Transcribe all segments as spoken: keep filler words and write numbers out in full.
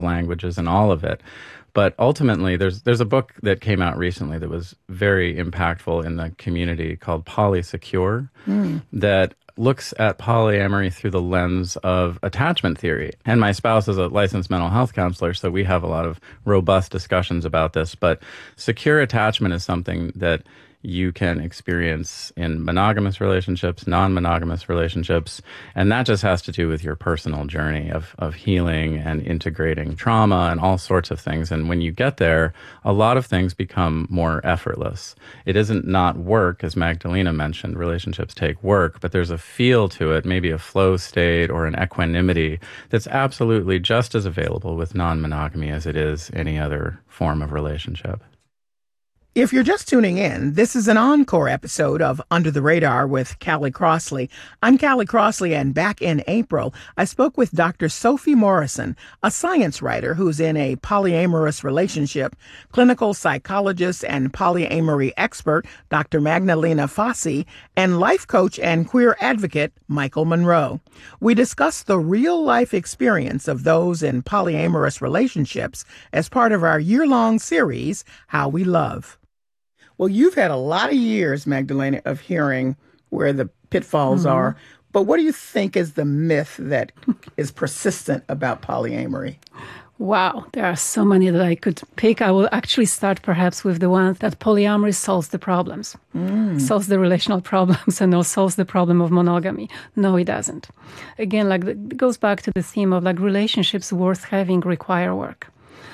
languages and all of it. But ultimately, there's there's a book that came out recently that was very impactful in the community called Polysecure mm. that looks at polyamory through the lens of attachment theory. And my spouse is a licensed mental health counselor, so we have a lot of robust discussions about this. But secure attachment is something that you can experience in monogamous relationships, non-monogamous relationships, and that just has to do with your personal journey of, of healing and integrating trauma and all sorts of things. And when you get there, a lot of things become more effortless. It isn't not work, as Magdalena mentioned. Relationships take work, but there's a feel to it, maybe a flow state or an equanimity that's absolutely just as available with non-monogamy as it is any other form of relationship. If you're just tuning in, this is an encore episode of Under the Radar with Callie Crossley. I'm Callie Crossley, and back in April, I spoke with Doctor Sophie Morrison, a science writer who's in a polyamorous relationship, clinical psychologist and polyamory expert, Doctor Magdalena Fassi, and life coach and queer advocate, Michael Monroe. We discussed the real-life experience of those in polyamorous relationships as part of our year-long series, How We Love. Well, you've had a lot of years, Magdalena, of hearing where the pitfalls mm-hmm. are. But what do you think is the myth that is persistent about polyamory? Wow, there are so many that I could pick. I will actually start perhaps with the one that polyamory solves the problems, mm. solves the relational problems, and not solves the problem of monogamy. No, it doesn't. Again, like it goes back to the theme of like relationships worth having require work.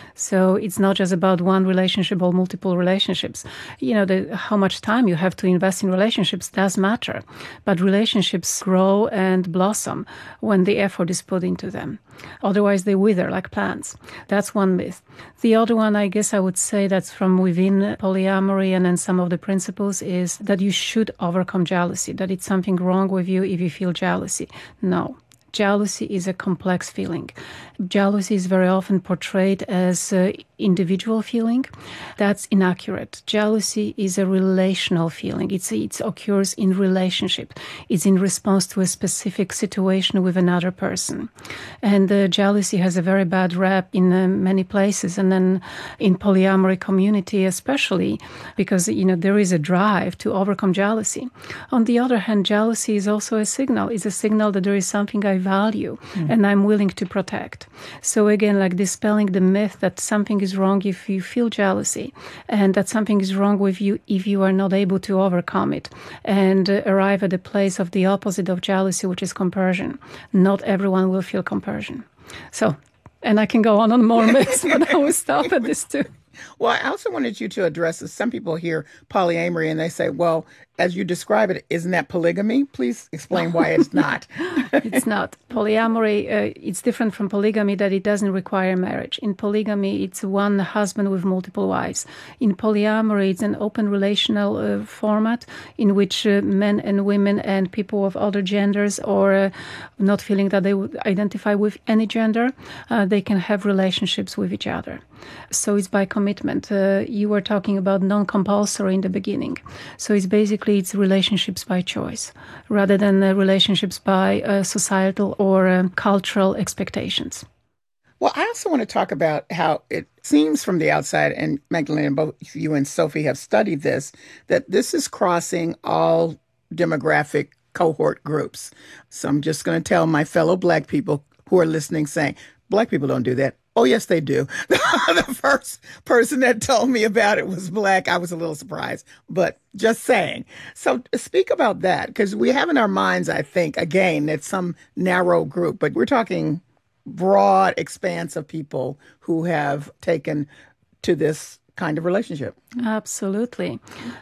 So it's not just about one relationship or multiple relationships. You know, the, how much time you have to invest in relationships does matter. But relationships grow and blossom when the effort is put into them. Otherwise, they wither like plants. That's one myth. The other one, I guess I would say that's from within polyamory and then some of the principles is that you should overcome jealousy, that it's something wrong with you if you feel jealousy. No. Jealousy is a complex feeling. Jealousy is very often portrayed as an individual feeling. That's inaccurate. Jealousy is a relational feeling. It's, it occurs in relationship. It's in response to a specific situation with another person. And uh, jealousy has a very bad rap in uh, many places, and then in polyamory community especially, because you know there is a drive to overcome jealousy. On the other hand, jealousy is also a signal. It's a signal that there is something I value mm. and I'm willing to protect. So again, like dispelling the myth that something is wrong if you feel jealousy and that something is wrong with you if you are not able to overcome it and uh, arrive at the place of the opposite of jealousy, which is compersion. Not everyone will feel compersion. So, and I can go on on more myths, but I will stop at this too. Well, I also wanted you to address this. Some people hear polyamory and they say, well, as you describe it, isn't that polygamy? Please explain why it's not. It's not. Polyamory, uh, it's different from polygamy that it doesn't require marriage. In polygamy, it's one husband with multiple wives. In polyamory, it's an open relational uh, format in which uh, men and women and people of other genders or uh, not feeling that they would identify with any gender, uh, they can have relationships with each other. So it's by commitment. Uh, you were talking about non-compulsory in the beginning. So it's basically it's relationships by choice rather than uh, relationships by uh, societal or uh, cultural expectations. Well, I also want to talk about how it seems from the outside, and Magdalena, both you and Sophie have studied this, that this is crossing all demographic cohort groups. So I'm just going to tell my fellow Black people who are listening saying, Black people don't do that. Oh, yes, they do. The first person that told me about it was Black. I was a little surprised, but just saying. So speak about that, because we have in our minds, I think, again, that some narrow group, but we're talking broad expanse of people who have taken to this kind of relationship. Absolutely.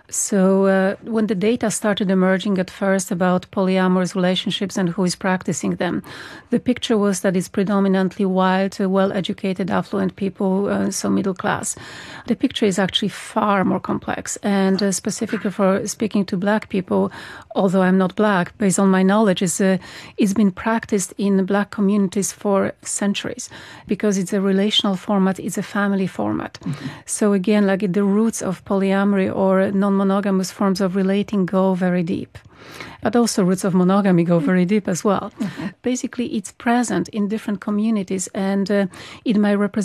So uh, when the data started emerging at first about polyamorous relationships and who is practicing them, the picture was that it's predominantly white, uh, well-educated, affluent people, uh, so middle class. The picture is actually far more complex. And uh, specifically for speaking to Black people, although I'm not Black, based on my knowledge, is, uh, it's been practiced in Black communities for centuries because it's a relational format, it's a family format. Mm-hmm. So again, like the roots of polyamory or non-monogamous forms of relating go very deep. But also roots of monogamy go very deep as well. Mm-hmm. Basically, it's present in different communities, and uh, it might represent